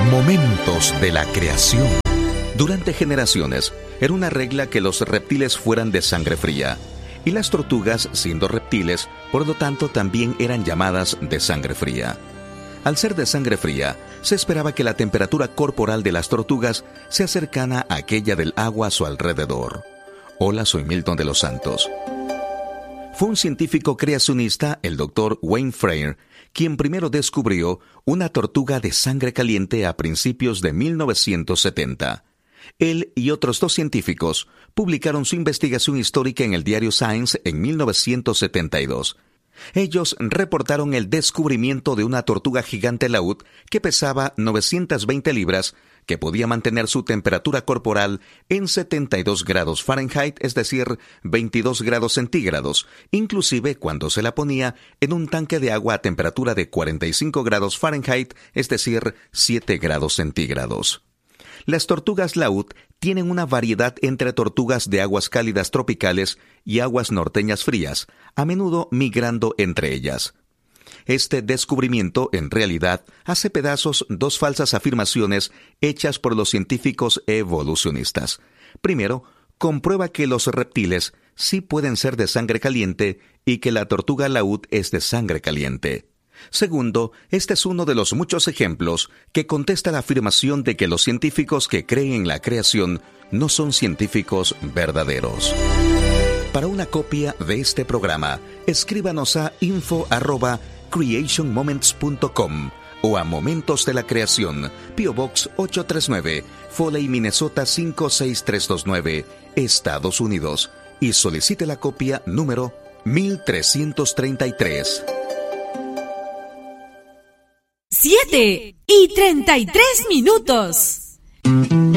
Momentos de la creación. Durante generaciones, era una regla que los reptiles fueran de sangre fría, y las tortugas, siendo reptiles, por lo tanto también eran llamadas de sangre fría. Al ser de sangre fría, se esperaba que la temperatura corporal de las tortugas sea cercana a aquella del agua a su alrededor. Hola, soy Milton de los Santos. Fue un científico creacionista, el Dr. Wayne Freire, quien primero descubrió una tortuga de sangre caliente a principios de 1970. Él y otros 2 científicos publicaron su investigación histórica en el diario Science en 1972. Ellos reportaron el descubrimiento de una tortuga gigante laúd que pesaba 920 libras, que podía mantener su temperatura corporal en 72 grados Fahrenheit, es decir, 22 grados centígrados, inclusive cuando se la ponía en un tanque de agua a temperatura de 45 grados Fahrenheit, es decir, 7 grados centígrados. Las tortugas laúd tienen una variedad entre tortugas de aguas cálidas tropicales y aguas norteñas frías, a menudo migrando entre ellas. Este descubrimiento, en realidad, hace pedazos 2 falsas afirmaciones hechas por los científicos evolucionistas. Primero, comprueba que los reptiles sí pueden ser de sangre caliente y que la tortuga laúd es de sangre caliente. Segundo, este es uno de los muchos ejemplos que contesta la afirmación de que los científicos que creen en la creación no son científicos verdaderos. Para una copia de este programa, escríbanos a info@creationmoments.com o a Momentos de la Creación, P.O. Box 839, Foley, Minnesota 56329, Estados Unidos, y solicite la copia número 1333. 7:33.